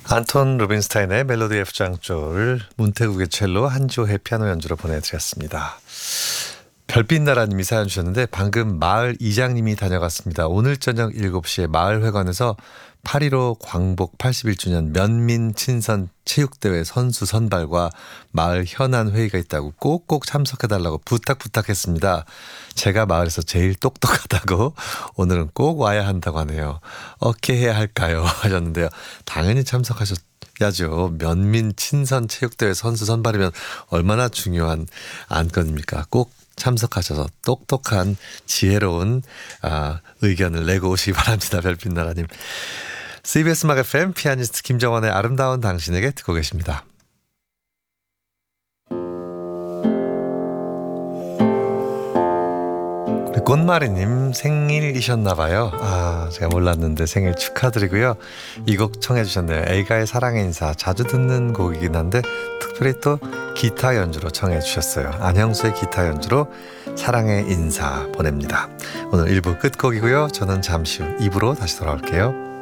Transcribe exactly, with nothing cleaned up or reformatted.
안톤 루빈스타인의 멜로디 F장조를 문태국의 첼로, 한조의 피아노 연주로 보내드렸습니다. 별빛나라님이 사연 주셨는데 방금 마을 이장님이 다녀갔습니다. 오늘 저녁 일곱 시에 마을회관에서 팔일오 광복 팔십일 주년 면민 친선 체육대회 선수 선발과 마을 현안 회의가 있다고 꼭꼭 참석해달라고 부탁 부탁했습니다. 제가 마을에서 제일 똑똑하다고 오늘은 꼭 와야 한다고 하네요. 어떻게 해야 할까요? 하셨는데요. 당연히 참석하셔야죠. 면민 친선 체육대회 선수 선발이면 얼마나 중요한 안건입니까? 꼭 참석하셔서 똑똑한 지혜로운 아, 의견을 내고 오시기 바랍니다. 별빛나라님. 씨비에스 음악 에프엠 피아니스트 김정원의 아름다운 당신에게 듣고 계십니다. 꽃마리님 생일이셨나봐요. 아, 제가 몰랐는데 생일 축하드리고요. 이 곡 청해 주셨네요. 에이가의 사랑의 인사. 자주 듣는 곡이긴 한데 특별히 또 기타 연주로 청해 주셨어요. 안형수의 기타 연주로 사랑의 인사 보냅니다. 오늘 일 부 끝곡이고요. 저는 잠시 후 이 부로 다시 돌아올게요.